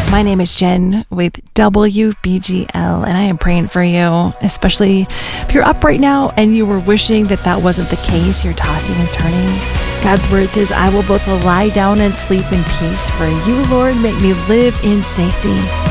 My name is Jen with WBGL, and I am praying for you, especially if you're up right now and you were wishing that that wasn't the case. You're tossing and turning. God's word says, I will both lie down and sleep in peace, for you, Lord, make me live in safety.